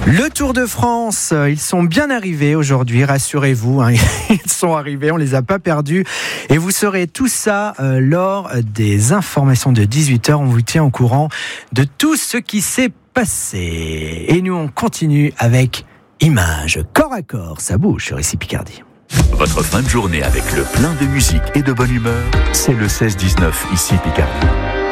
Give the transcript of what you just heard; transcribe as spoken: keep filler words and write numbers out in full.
Le Tour de France, ils sont bien arrivés aujourd'hui, rassurez-vous, hein, ils sont arrivés, on les a pas perdus et vous saurez tout ça euh, lors des informations de dix-huit heures, on vous tient au courant de tout ce qui s'est passé. Et nous on continue avec Images, corps à corps, ça bouge sur Ici Picardie. Votre fin de journée avec le plein de musique et de bonne humeur, c'est le seize dix-neuf Ici Picardie.